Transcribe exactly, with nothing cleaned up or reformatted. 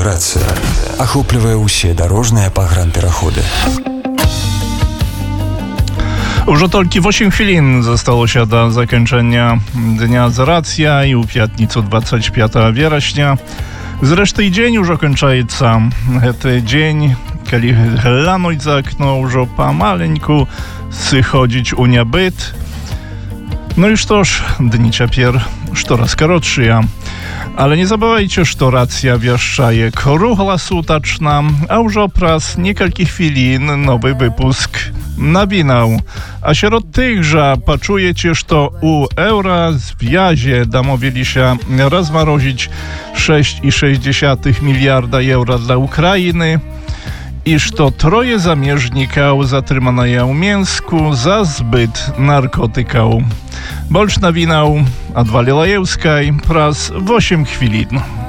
Федерация охоплівае ўсе дарожныя пагранпераходы. Уже только восемь хвилин засталося до закінчення Дня Зарація і у п'ятницю двадцять п'ятого вересня. Зрештою, день уже кончається. Це день, коли глянуть за окно, уже помаленьку сыходить у небыт. Ну и что ж, дни цяпер штораз коротшыя. Ale nie zabywajcie, że racja wieszczaje kruglosuteczna, a już prаз niekilka chwilin nowy wypusk nawinął. A wśród tychże poczujecie, że u Eurozwiązku domówili się rozmrozić sześć przecinek sześć miliarda euro dla Ukrainy i że troje zamierzników zatrzymano w Mińsku za zbyt narkotyków. Больш навінаў ад Валілаеўскай праз восемь хвілін.